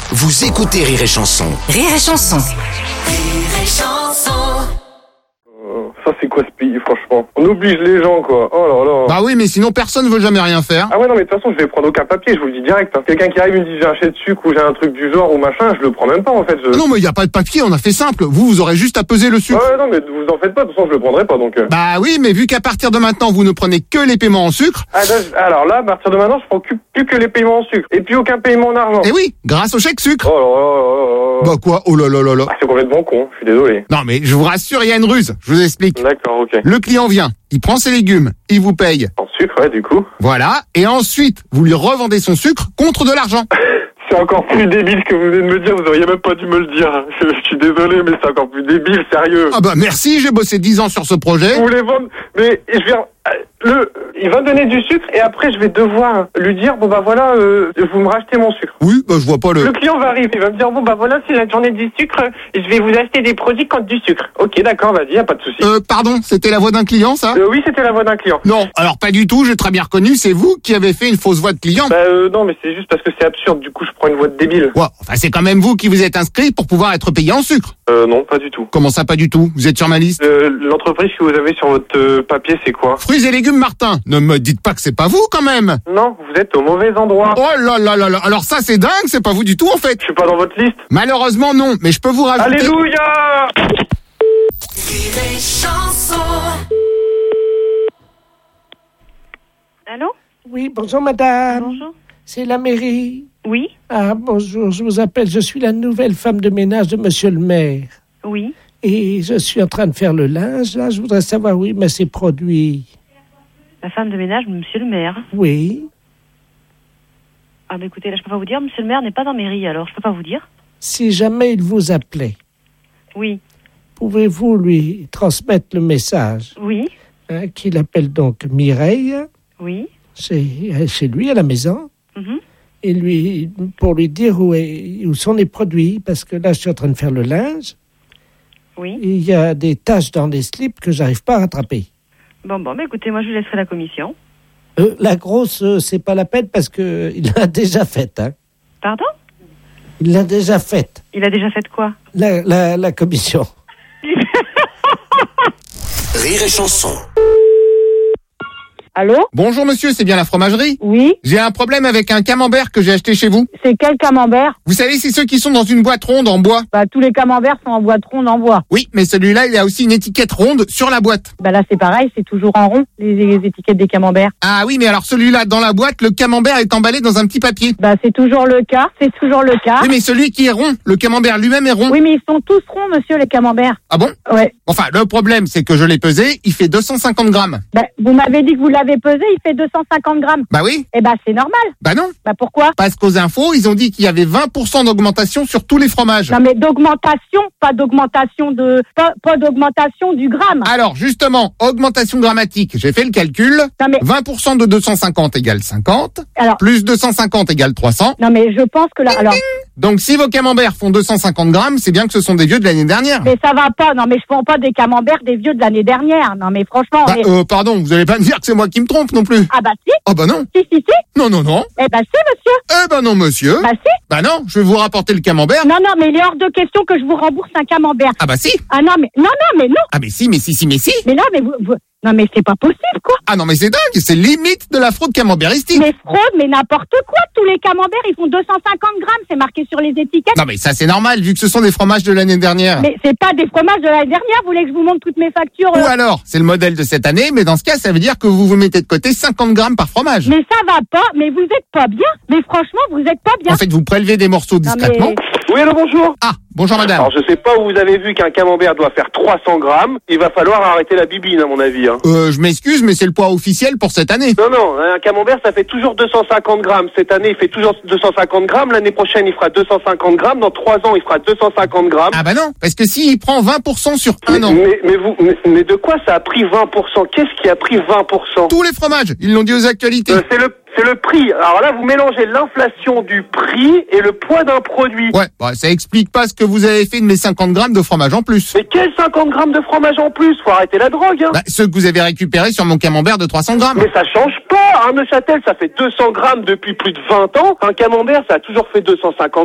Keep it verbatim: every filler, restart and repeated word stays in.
Vous écoutez Rire et Chanson. Rire et Chanson. Rire et Chanson. Euh, Ça c'est quoi ce pays, franchement? On oblige les gens, quoi. Oh là là. Bah oui, mais sinon personne veut jamais rien faire. Ah ouais, non, mais de toute façon, je vais prendre aucun papier, je vous le dis direct. Hein. Quelqu'un qui arrive, il me dit j'ai un chèque de sucre ou j'ai un truc du genre ou machin, je le prends même pas en fait. Je... Ah non, mais il y a pas de papier, on a fait simple. Vous, vous aurez juste à peser le sucre. Ouais, non, mais vous en faites pas, de toute façon, je le prendrai pas donc. Euh... Bah oui, mais vu qu'à partir de maintenant, vous ne prenez que les paiements en sucre. Ah, là, je- alors là, à partir de maintenant, je prends plus plus que les paiements en sucre et puis aucun paiement en argent. Eh oui, grâce au chèque sucre. Oh là là là là là. Bah quoi? Oh là là là là. Ah, c'est complètement con, je suis désolé. Non mais je vous rassure, il y a une ruse. Je vous explique. D'accord, ok. Le client vient, il prend ses légumes, il vous paye. En sucre, ouais, du coup. Voilà. Et ensuite, vous lui revendez son sucre contre de l'argent. C'est encore plus débile ce que vous venez de me dire, vous auriez même pas dû me le dire. Je, je suis désolé, mais c'est encore plus débile, sérieux. Ah bah merci, j'ai bossé dix ans sur ce projet. Vous voulez vendre, mais je vais, le, il va me donner du sucre et après je vais devoir lui dire bon bah voilà, euh, vous me rachetez mon sucre. Oui, bah je vois pas le... Le client va arriver, il va me dire bon bah voilà, c'est la journée du sucre, je vais vous acheter des produits contre du sucre. Ok, d'accord, vas-y, y a pas de souci. Euh, pardon, c'était la voix d'un client, ça? Euh, oui, c'était la voix d'un client. Non, alors pas du tout, j'ai très bien reconnu, c'est vous qui avez fait une fausse voix de client. Bah euh, non, mais c'est juste parce que c'est absurde. Du coup, je prends une voix de débile. Ouais, enfin c'est quand même vous qui vous êtes inscrit pour pouvoir être payé en sucre. Euh non, pas du tout. Comment ça, pas du tout? Vous êtes sur ma liste? Euh, L'entreprise que vous avez sur votre euh, papier, c'est quoi? Fruits et légumes Martin. Ne me dites pas que c'est pas vous quand même. Non, vous êtes au mauvais endroit. Oh là là là là. Alors ça c'est dingue, c'est pas vous du tout en fait. Je suis pas dans votre liste. Malheureusement non, mais je peux vous rajouter. Alléluia! Rire et Chanson. Allô? Oui, bonjour madame. Bonjour. C'est la mairie. Oui? Ah, bonjour, je vous appelle, je suis la nouvelle femme de ménage de monsieur le maire. Oui. Et je suis en train de faire le linge, là, je voudrais savoir, oui, mais ces produits. La femme de ménage, monsieur le maire. Oui. Ah bah écoutez, là je peux pas vous dire, monsieur le maire n'est pas dans la mairie, alors je peux pas vous dire. Si jamais il vous appelait, Oui. pouvez-vous lui transmettre le message Oui. hein, qu'il appelle donc Mireille, Oui. c'est chez lui à la maison, Mhm. et lui, pour lui dire où, est, où sont les produits, parce que là, je suis en train de faire le linge, Oui. et il y a des taches dans les slips que j'arrive pas à rattraper. Bon, bon, bah écoutez, moi je lui laisserai la commission. Euh, la grosse, euh, c'est pas la peine parce que il l'a déjà faite. Hein. Pardon? Il l'a déjà faite, Il a déjà fait quoi? la, la, la commission. Rire et Chanson. Allô? Bonjour monsieur, c'est bien la fromagerie? Oui, J'ai un problème avec un camembert que j'ai acheté chez vous. c'est quel camembert? Vous savez, c'est ceux qui sont dans une boîte ronde en bois. Bah, tous les camemberts sont en boîte ronde en bois. Oui, mais celui-là, il a aussi une étiquette ronde sur la boîte. Bah là, c'est pareil, c'est toujours en rond, les, les étiquettes des camemberts. Ah oui, mais alors celui-là, dans la boîte, le camembert est emballé dans un petit papier. Bah, c'est toujours le cas, c'est toujours le cas. Oui, mais celui qui est rond, le camembert lui-même est rond. Oui, mais ils sont tous ronds, monsieur, les camemberts. Ah bon? Ouais. Enfin, le problème, c'est que je l'ai pesé, il fait deux cent cinquante grammes. Bah, vous m'avez dit que vous l'avez pesé, il fait deux cent cinquante grammes. Bah oui, Eh bah, c'est normal. bah non. Bah, pourquoi? Parce qu'aux infos, ils ont dit qu'il y avait vingt pour cent d'augmentation sur tous les fromages. Non, mais d'augmentation, pas d'augmentation de, pas, pas d'augmentation du gramme. Alors, justement, augmentation grammatique, j'ai fait le calcul. Non, mais, vingt pour cent de deux cent cinquante égale cinquante, alors, plus deux cent cinquante égale trois cents. non, mais je pense que là, alors, Donc, si vos camemberts font deux cent cinquante grammes, c'est bien que ce sont des vieux de l'année dernière. mais ça va pas. Non, mais je prends pas des camemberts des vieux de l'année dernière. Non, mais franchement, on Bah, est- euh, pardon, vous allez pas me dire que c'est moi qui me trompe non plus. ah bah si, Oh bah non, si, si, si. non, non, non. Eh bah si, monsieur. Eh ben non, monsieur. Bah si. Bah non, je vais vous rapporter le camembert. Non, non, mais il est hors de question que je vous rembourse un camembert. Ah bah si. Ah non, mais non, non, mais non. Ah mais si, mais si, si, mais si. Mais là, mais vous, vous- non, mais c'est pas possible, quoi. Ah non, mais c'est dingue, c'est limite de la fraude camemberistique. Mais fraude, mais n'importe quoi. Tous les camemberts, ils font deux cent cinquante grammes. C'est marqué sur les étiquettes. Non mais ça c'est normal, vu que ce sont des fromages de l'année dernière. Mais c'est pas des fromages de l'année dernière. Vous voulez que je vous montre toutes mes factures? Ou euh alors, c'est le modèle de cette année, mais dans ce cas, ça veut dire que vous vous mettez de côté cinquante grammes par fromage. Mais ça va pas. Mais vous êtes pas bien. Mais franchement, vous êtes pas bien. En fait, vous prélevez des morceaux Non, discrètement. mais- Oui, allô, bonjour. Ah, bonjour madame. Alors, je sais pas où vous avez vu qu'un camembert doit faire trois cents grammes. Il va falloir arrêter la bibine, à mon avis, hein. Euh, je m'excuse, mais c'est le poids officiel pour cette année. Non, non, un camembert, ça fait toujours deux cent cinquante grammes. Cette année, il fait toujours deux cent cinquante grammes. L'année prochaine, il fera deux cent cinquante grammes. Dans trois ans, il fera deux cent cinquante grammes. Ah bah non, parce que s'il prend vingt pour cent sur un mais, an, mais, mais vous, mais, mais de quoi ça a pris vingt pour cent? Qu'est-ce qui a pris vingt pour cent? tous les fromages, ils l'ont dit aux actualités. Euh, c'est le, c'est le prix. Alors là, vous mélangez l'inflation du prix et le poids d'un produit. Ouais, bah ça explique pas ce que vous avez fait de mes cinquante grammes de fromage en plus. Mais quels cinquante grammes de fromage en plus? Faut arrêter la drogue, hein. Bah, ceux que vous avez récupérés sur mon camembert de trois cents grammes. Mais ça change pas. Un Neuchâtel, ça fait deux cents grammes depuis plus de vingt ans. Un camembert, ça a toujours fait deux cent cinquante